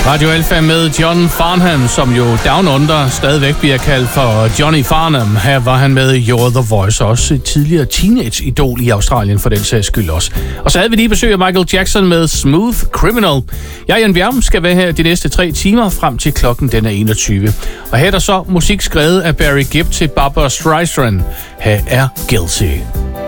Radio Alfa med John Farnham, som jo Down Under stadigvæk bliver kaldt for Johnny Farnham. Her var han med You're the Voice, også et tidligere teenage-idol i Australien for den sags skyld også. Og så havde vi lige besøg af Michael Jackson med Smooth Criminal. Jeg, Jan Bjerg, skal være her de næste 3 timer frem til klokken den er 21. Og her er der så musik skrevet af Barry Gibb til Barbra Streisand. Her er Guilty.